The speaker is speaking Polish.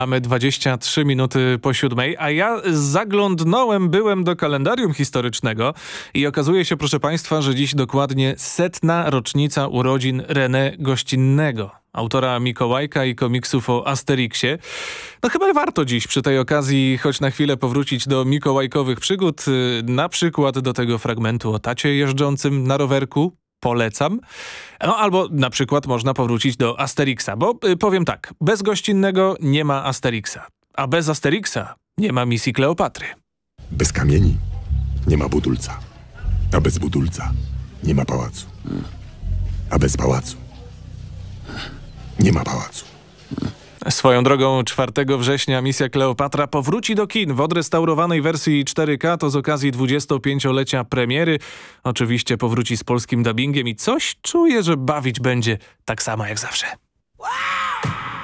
Mamy 23 minuty po 7, a ja byłem do kalendarium historycznego i okazuje się, proszę Państwa, że dziś dokładnie 100. rocznica urodzin René Gościnnego, autora Mikołajka i komiksów o Asterixie. No chyba warto dziś przy tej okazji choć na chwilę powrócić do mikołajkowych przygód, na przykład do tego fragmentu o tacie jeżdżącym na rowerku. Polecam. No albo na przykład można powrócić do Asterixa, bo powiem tak, bez Gościnnego nie ma Asterixa, a bez Asterixa nie ma misji Kleopatry. Bez kamieni nie ma budulca, a bez budulca nie ma pałacu, a bez pałacu nie ma pałacu. Swoją drogą 4 września misja Kleopatra powróci do kin w odrestaurowanej wersji 4K, to z okazji 25-lecia premiery. Oczywiście powróci z polskim dubbingiem i coś czuję, że bawić będzie tak samo jak zawsze.